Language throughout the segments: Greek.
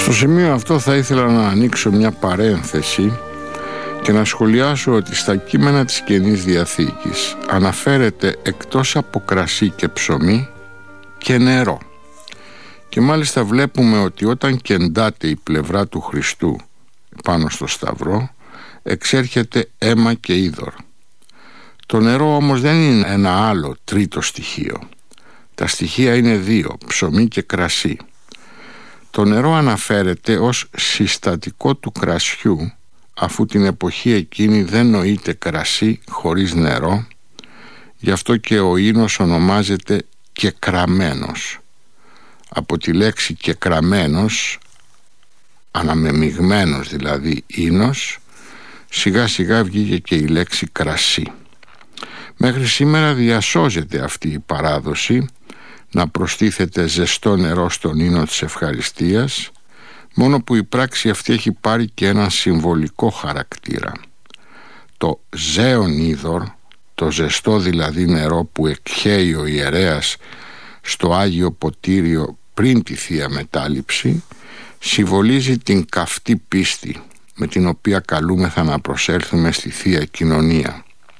Στο σημείο αυτό θα ήθελα να ανοίξω μια παρένθεση και να σχολιάσω ότι στα κείμενα της Καινής Διαθήκης αναφέρεται εκτός από κρασί και ψωμί και νερό. Και μάλιστα βλέπουμε ότι όταν κεντάται η πλευρά του Χριστού πάνω στο Σταυρό, εξέρχεται αίμα και είδωρ. Το νερό όμως δεν είναι ένα άλλο τρίτο στοιχείο. Τα στοιχεία είναι δύο, ψωμί και κρασί. Το νερό αναφέρεται ως συστατικό του κρασιού, αφού την εποχή εκείνη δεν νοείται κρασί χωρίς νερό, γι' αυτό και ο ίνος ονομάζεται κεκραμένος. Από τη λέξη κεκραμένος, αναμεμειγμένος δηλαδή ίνος, σιγά σιγά βγήκε και η λέξη κρασί. Μέχρι σήμερα διασώζεται αυτή η παράδοση να προστίθεται ζεστό νερό στον ίνο της ευχαριστίας, μόνο που η πράξη αυτή έχει πάρει και έναν συμβολικό χαρακτήρα. Το ζέον είδωρ, το ζεστό δηλαδή νερό που εκχέει ο ιερέας στο Άγιο Ποτήριο πριν τη Θεία Μετάληψη, συμβολίζει την καυτή πίστη με την οποία καλούμεθα να προσέλθουμε στη Θεία Κοινωνία.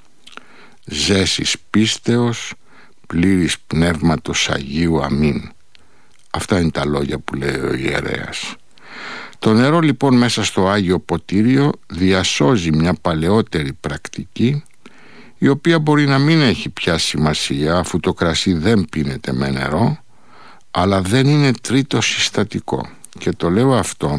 Ζέσης πίστεως, πλήρης Πνεύματος Αγίου, αμήν. Αυτά είναι τα λόγια που λέει ο ιερέας. Το νερό λοιπόν μέσα στο Άγιο Ποτήριο διασώζει μια παλαιότερη πρακτική, η οποία μπορεί να μην έχει πια σημασία, αφού το κρασί δεν πίνεται με νερό, αλλά δεν είναι τρίτο συστατικό. Και το λέω αυτό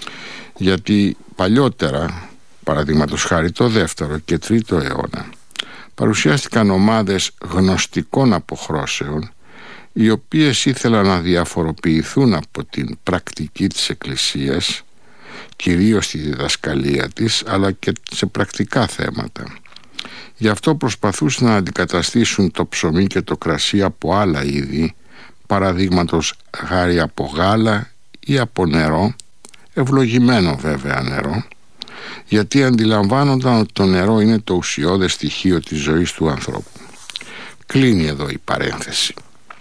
γιατί παλιότερα, παραδείγματος χάρη το 2ο και 3ο αιώνα, παρουσιάστηκαν ομάδες γνωστικών αποχρώσεων, οι οποίες ήθελαν να διαφοροποιηθούν από την πρακτική της Εκκλησίας, κυρίως στη διδασκαλία της, αλλά και σε πρακτικά θέματα. Γι' αυτό προσπαθούσαν να αντικαταστήσουν το ψωμί και το κρασί από άλλα είδη, παραδείγματος χάρη από γάλα ή από νερό, ευλογημένο βέβαια νερό, γιατί αντιλαμβάνονταν ότι το νερό είναι το ουσιώδες στοιχείο της ζωής του ανθρώπου. Κλείνει εδώ η παρένθεση.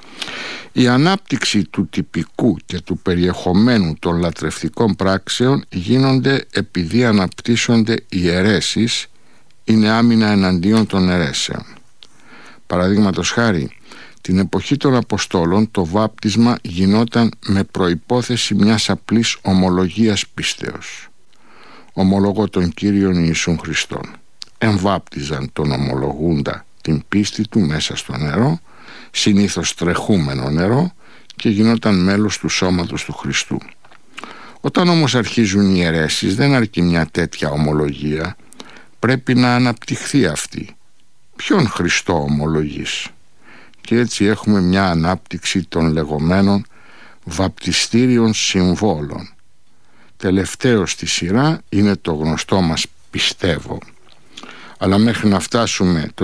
Η ανάπτυξη του τυπικού και του περιεχομένου των λατρευτικών πράξεων γίνονται επειδή αναπτύσσονται οι αιρέσεις, είναι άμυνα εναντίον των αιρέσεων. Παραδείγματος χάρη, την εποχή των Αποστόλων το βάπτισμα γινόταν με προϋπόθεση μιας απλής ομολογίας πίστεως. Ομολογώ τον Κύριον Ιησούν Χριστόν. Εμβάπτιζαν τον ομολογούντα την πίστη του μέσα στο νερό, συνήθως τρεχούμενο νερό, και γινόταν μέλος του σώματος του Χριστού. Όταν όμως αρχίζουν οι αιρέσεις δεν αρκεί μια τέτοια ομολογία, πρέπει να αναπτυχθεί αυτή. Ποιον Χριστό ομολογείς? Και έτσι έχουμε μια ανάπτυξη των λεγόμενων βαπτιστήριων συμβόλων. Τελευταίο στη σειρά είναι το γνωστό μας πιστεύω. Αλλά μέχρι να φτάσουμε το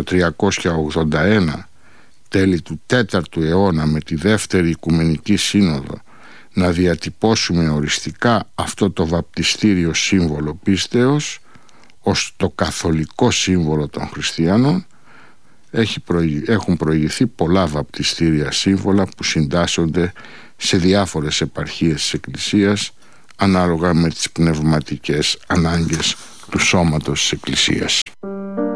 381, τέλη του 4ου αιώνα, με τη δεύτερη Οικουμενική Σύνοδο, να διατυπώσουμε οριστικά αυτό το βαπτιστήριο σύμβολο πίστεως ως το καθολικό σύμβολο των χριστιανών, έχουν προηγηθεί πολλά βαπτιστήρια σύμβολα που συντάσσονται σε διάφορες επαρχίες της Εκκλησίας ανάλογα με τις πνευματικές ανάγκες του σώματος της Εκκλησίας.